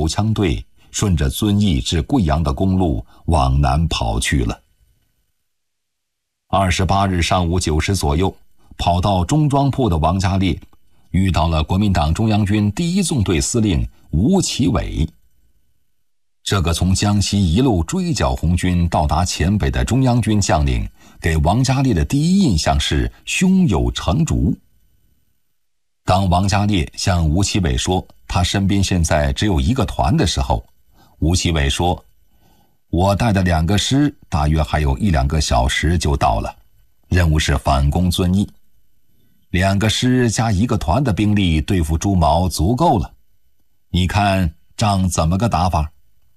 步枪队顺着遵义至贵阳的公路往南跑去了。28日上午9时左右，跑到中庄铺的王家烈遇到了国民党中央军第一纵队司令吴奇伟。这个从江西一路追剿红军到达黔北的中央军将领，给王家烈的第一印象是胸有成竹。当王家烈向吴奇伟说他身边现在只有一个团的时候，吴奇伟说：“我带的2个师大约还有1-2个小时就到了，任务是反攻遵义。2个师加1个团的兵力对付朱毛足够了，你看仗怎么个打法？”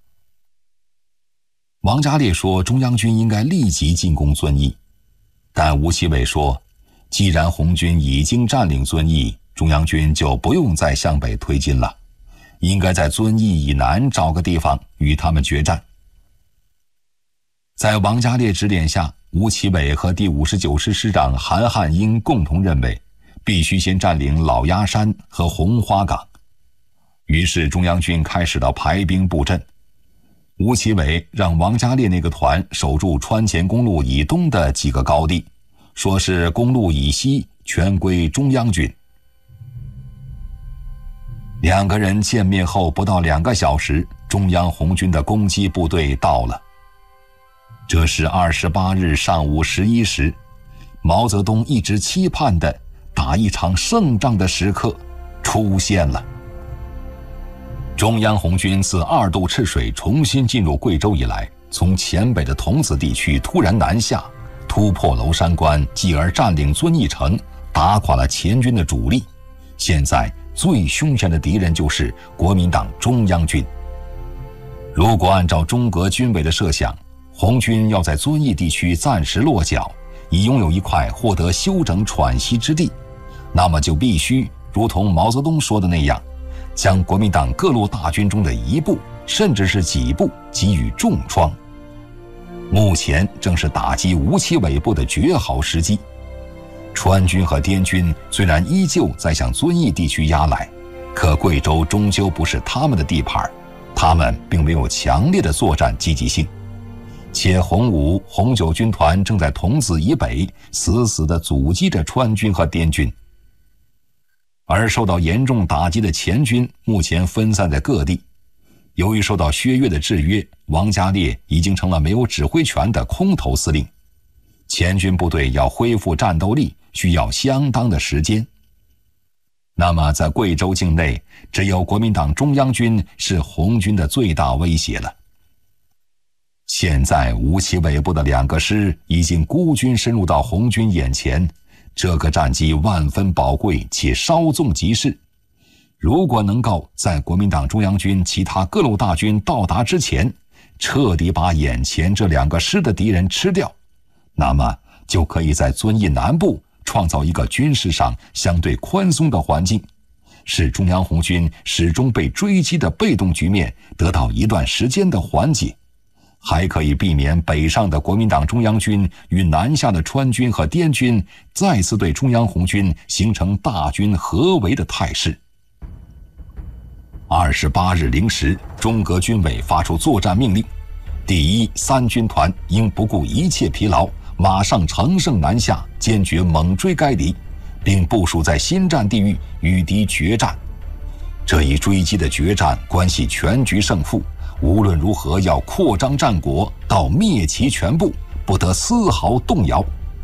王家烈说中央军应该立即进攻遵义，但吴奇伟说，既然红军已经占领遵义，中央军就不用再向北推进了，应该在遵义以南找个地方与他们决战。在王家烈指点下，吴奇伟和第59师师长韩汉英共同认为，必须先占领老鸭山和红花岗。于是中央军开始了排兵布阵。吴奇伟让王家烈那个团守住川黔公路以东的几个高地，说是公路以西全归中央军。2个人见面后不到2个小时，中央红军的攻击部队到了。这是28日上午11时，毛泽东一直期盼的打一场胜仗的时刻出现了。中央红军自2渡赤水重新进入贵州以来，从黔北的桐梓地区突然南下，突破娄山关，继而占领遵义城，打垮了黔军的主力。现在最凶险的敌人就是国民党中央军。如果按照中革军委的设想，红军要在遵义地区暂时落脚，以拥有一块获得休整喘息之地，那么就必须如同毛泽东说的那样，将国民党各路大军中的一部甚至是几部给予重创。目前正是打击吴奇伟部的绝好时机。川军和滇军虽然依旧在向遵义地区压来，可贵州终究不是他们的地盘，他们并没有强烈的作战积极性，且红5、红9军团正在桐梓以北死死地阻击着川军和滇军。而受到严重打击的黔军目前分散在各地，由于受到薛岳的制约，王家烈已经成了没有指挥权的空头司令。黔军部队要恢复战斗力需要相当的时间。那么在贵州境内，只有国民党中央军是红军的最大威胁了。现在吴奇伟部的2个师已经孤军深入到红军眼前，这个战机万分宝贵且稍纵即逝。如果能够在国民党中央军其他各路大军到达之前，彻底把眼前这2个师的敌人吃掉，那么就可以在遵义南部创造一个军事上相对宽松的环境，使中央红军始终被追击的被动局面得到一段时间的缓解，还可以避免北上的国民党中央军与南下的川军和滇军再次对中央红军形成大军合围的态势。28日0时，中革军委发出作战命令，第1、3军团应不顾一切疲劳，马上乘胜南下，坚决猛追该敌，并部署在新战地域与敌决战。这一追击的决战关系全局胜负，无论如何要扩张战果到灭其全部，不得丝毫动摇。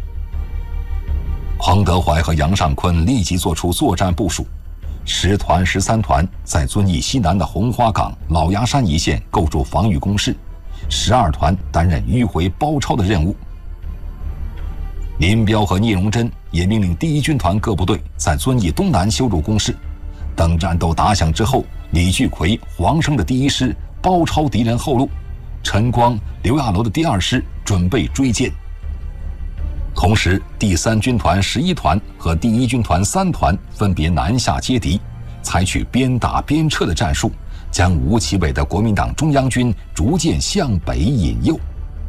彭德怀和杨尚昆立即作出作战部署，10团、13团在遵义西南的红花岗、老鸭山一线构筑防御工事，12团担任迂回包抄的任务。林彪和聂荣臻也命令第1军团各部队在遵义东南修筑工事。等战斗打响之后，李聚奎、黄生的第1师包抄敌人后路，陈光、刘亚楼的第2师准备追歼。同时，第3军团11团和第1军团3团分别南下接敌，采取边打边撤的战术，将吴奇伟的国民党中央军逐渐向北引诱。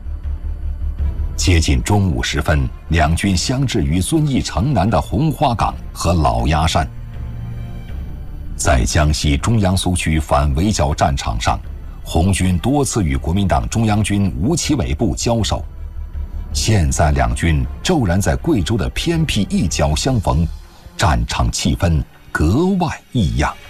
接近中午时分，两军相至于遵义城南的红花岗和老鸭山。 在江西中央苏区反围剿战场上，红军多次与国民党中央军吴奇伟部交手。现在两军骤然在贵州的偏僻一角相逢，战场气氛格外异样。